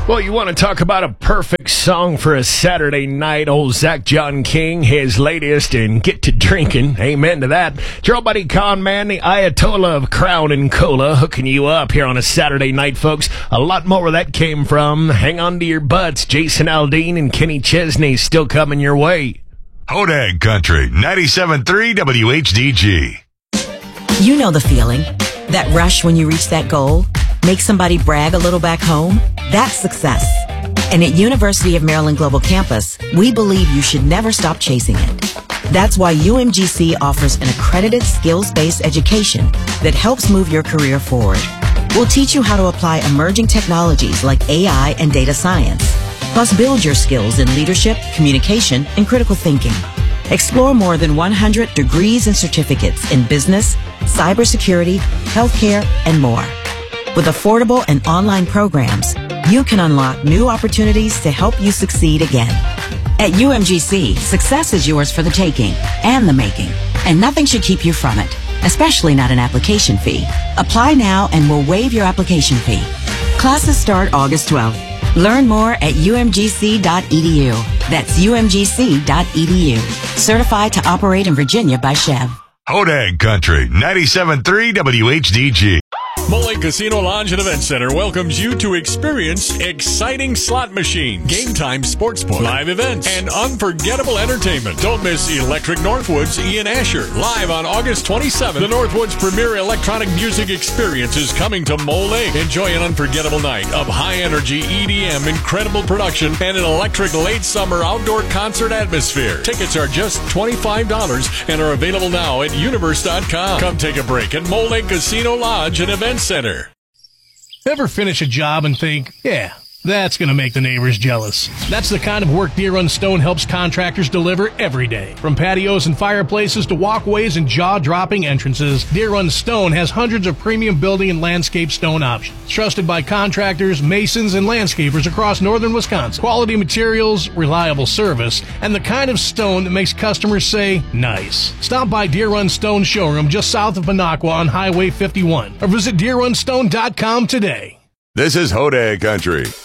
Well, you want to talk about a perfect song for a Saturday night? Old Zach John King, his latest, and get to drinking. Amen to that. It's your old buddy Con Man, the Ayatollah of Crown and Cola, hooking you up here on a Saturday night, folks. A lot more where that came from. Hang on to your butts. Jason Aldean and Kenny Chesney still coming your way. Hodag Country, 97.3 WHDG. You know the feeling. That rush when you reach that goal. Make somebody brag a little back home. That's success. And at University of Maryland Global Campus, we believe you should never stop chasing it. That's why UMGC offers an accredited skills-based education that helps move your career forward. We'll teach you how to apply emerging technologies like AI and data science, plus build your skills in leadership, communication, and critical thinking. Explore more than 100 degrees and certificates in business, cybersecurity, healthcare, and more. With affordable and online programs, you can unlock new opportunities to help you succeed again. At UMGC, success is yours for the taking and the making, and nothing should keep you from it, especially not an application fee. Apply now and we'll waive your application fee. Classes start August 12th. Learn more at umgc.edu. That's umgc.edu. Certified to operate in Virginia by Chev. Hodag Country, 97.3 WHDG. Mole Lake Casino Lodge and Event Center welcomes you to experience exciting slot machines, game time sportsbook, live events, and unforgettable entertainment. Don't miss Electric Northwoods Ian Asher live on August 27th. The Northwoods premier electronic music experience is coming to Mole Lake. Enjoy an unforgettable night of high-energy EDM, incredible production, and an electric late summer outdoor concert atmosphere. Tickets are just $25 and are available now at universe.com. Come take a break at Mole Lake Casino Lodge and Event Center. Ever finish a job and think, yeah, that's going to make the neighbors jealous? That's the kind of work Deer Run Stone helps contractors deliver every day. From patios and fireplaces to walkways and jaw-dropping entrances, Deer Run Stone has hundreds of premium building and landscape stone options. Trusted by contractors, masons, and landscapers across northern Wisconsin. Quality materials, reliable service, and the kind of stone that makes customers say, nice. Stop by Deer Run Stone showroom just south of Minocqua on Highway 51 or visit DeerRunStone.com today. This is Hodag Country.